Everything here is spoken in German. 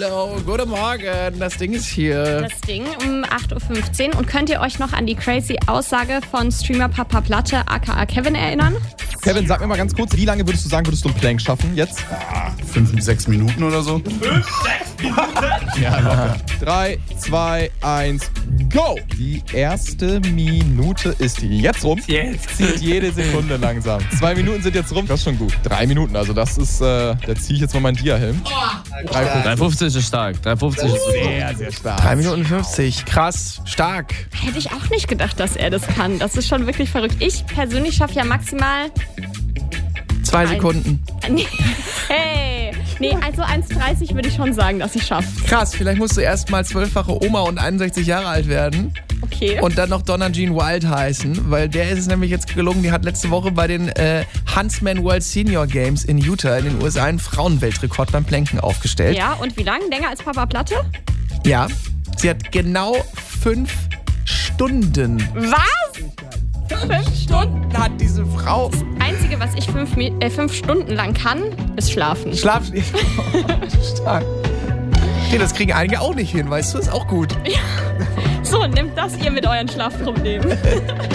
Hallo, guten Morgen. Das Ding ist hier. Das Ding um 8.15 Uhr. Und könnt ihr euch noch an die crazy Aussage von Streamer Papa Platte aka Kevin erinnern? Kevin, sag mir mal ganz kurz, wie lange würdest du sagen, würdest du einen Plank schaffen jetzt? 5, 6 Minuten oder so. 5, 6 Minuten? Ja, locker. 3, 2, 1, go! Die erste Minute ist jetzt rum. Jetzt. Zieht jede Sekunde langsam. 2 Minuten sind jetzt rum. Das ist schon gut. 3 Minuten, also das ist, da ziehe ich jetzt mal meinen Dia-Helm. 3,50 ist stark. 3,50 ist Sehr, sehr stark. 3 Minuten 50. Krass. Stark. Hätte ich auch nicht gedacht, dass er das kann. Das ist schon wirklich verrückt. Ich persönlich schaffe ja maximal... 2 Sekunden. Hey! Nee, also 1,30 würde ich schon sagen, dass ich schaffe. Krass, vielleicht musst du erst mal 12-fache Oma und 61 Jahre alt werden. Okay. Und dann noch Donna Jean Wild heißen, weil der ist es nämlich jetzt gelungen, die hat letzte Woche bei den Huntsman World Senior Games in Utah in den USA einen Frauenweltrekord beim Planken aufgestellt. Ja, und wie lang? Länger als Papa Platte? Ja, sie hat genau 5 Stunden. Was? 5 Stunden? Hat diese Frau. Das Einzige, was ich 5 Stunden lang kann, ist schlafen. Stark. Okay, das kriegen einige auch nicht hin, weißt du? Ist auch gut. So, nehmt das ihr mit euren Schlafproblemen.